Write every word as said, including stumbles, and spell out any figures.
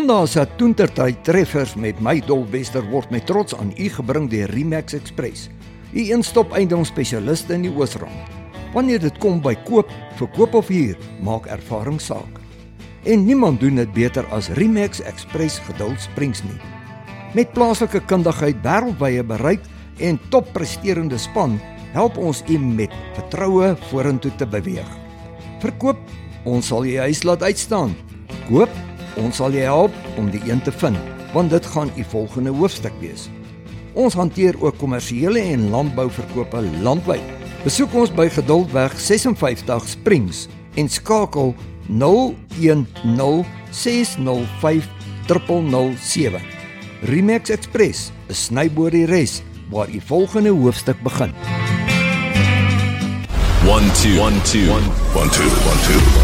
Sondag se toentertyd treffers met my Dolwester word met trots aan u gebring deur Remax Express, u een-stop eiendomsspesialiste in die Oosrand. Wanneer dit kom by koop, verkoop of huur, maak ervaring saak. En niemand doen dit beter as Remax Express Geduld Springs nie. Met plaaslike kundigheid, wêreldwye bereik en toppresterende span, help ons u met vertroue vorentoe te beweeg. Verkoop, ons sal jy huis laat uitstaan. Koop, ons sal jy help om die een te vind, want dit gaan u volgende hoofstuk wees. Ons hanteer ook kommersiële en landbouverkope landwyd. Besoek ons by Geduldweg ses en vyftig Springs en skakel nul een nul ses nul vyf nul nul nul sewe. Remax Express, 'n snyboor die res, waar u volgende hoofstuk begin. One, two, one, two, one, one, two, one, two.